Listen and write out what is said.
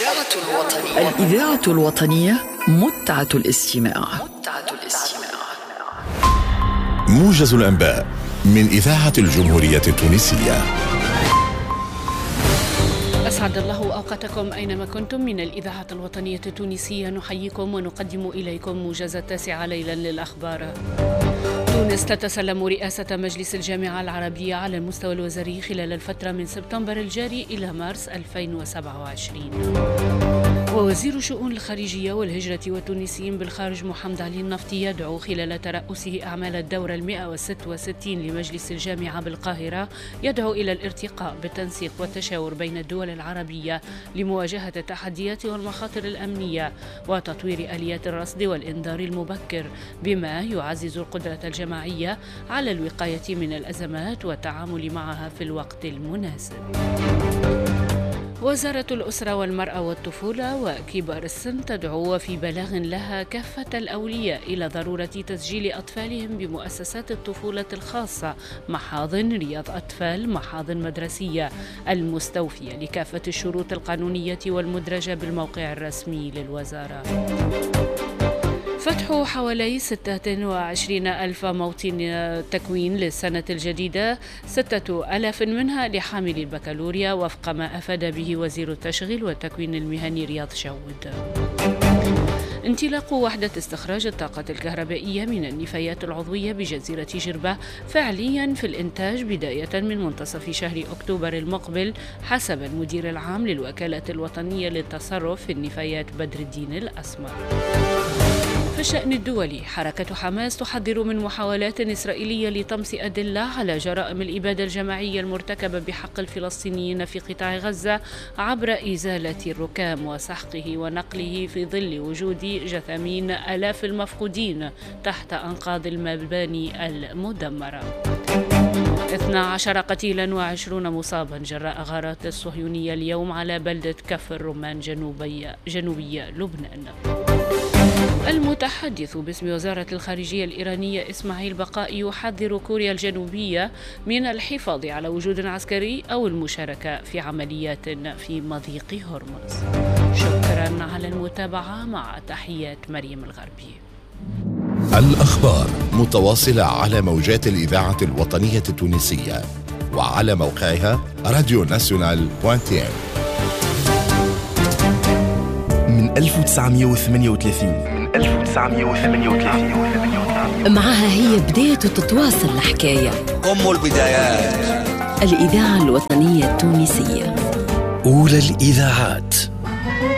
الإذاعة الوطنية متعة الاستماع. موجز الأنباء من إذاعة الجمهورية التونسية. أسعد الله أوقاتكم أينما كنتم. من الإذاعة الوطنية التونسية نحييكم ونقدم إليكم موجز 9 ليلا للأخبار. تونس تتسلم رئاسة مجلس الجامعة العربية على المستوى الوزاري خلال الفترة من سبتمبر الجاري إلى مارس 2027. ووزير شؤون الخارجية والهجرة والتونسيين بالخارج محمد علي النفطي يدعو خلال ترأسه أعمال الدورة 166 لمجلس الجامعة بالقاهرة إلى الارتقاء بالتنسيق والتشاور بين الدول العربية لمواجهة التحديات والمخاطر الأمنية وتطوير آليات الرصد والإنذار المبكر بما يعزز القدرة الجماعية على الوقاية من الأزمات والتعامل معها في الوقت المناسب. وزارة الأسرة والمرأة والطفولة وكبار السن تدعو في بلاغ لها كافة الأولياء إلى ضرورة تسجيل أطفالهم بمؤسسات الطفولة الخاصة، محاضن رياض أطفال، محاضن مدرسية، المستوفية لكافة الشروط القانونية والمدرجة بالموقع الرسمي للوزارة. فتح حوالي 26,000 موطن تكوين للسنة الجديدة، 6,000 منها لحامل البكالوريا وفق ما أفاد به وزير التشغيل والتكوين المهني رياض شاود. انطلاق وحدة استخراج الطاقة الكهربائية من النفايات العضوية بجزيرة جربة فعليا في الإنتاج بداية من منتصف شهر أكتوبر المقبل حسب المدير العام للوكالة الوطنية للتصرف في النفايات بدر الدين الأسمر. في الشأن الدولي، حركة حماس تحذر من محاولات إسرائيلية لطمس أدلة على جرائم الإبادة الجماعية المرتكبة بحق الفلسطينيين في قطاع غزة عبر إزالة الركام وسحقه ونقله في ظل وجود جثامين آلاف المفقودين تحت أنقاض المباني المدمرة. 12 قتيلا و20 مصابا جراء غارات الصهيونية اليوم على بلدة كفر الرمان جنوبية لبنان. المتحدث باسم وزارة الخارجية الإيرانية إسماعيل بقائي يحذر كوريا الجنوبية من الحفاظ على وجود عسكري أو المشاركة في عمليات في مضيق هرمز. شكرا على المتابعة، مع تحيات مريم الغربي. الأخبار متواصلة على موجات الإذاعة الوطنية التونسية وعلى موقعها radionational.tv. من 1938 معها هي بداية تتواصل الحكاية، أم البدايات، الإذاعة الوطنية التونسية، أولى الإذاعات.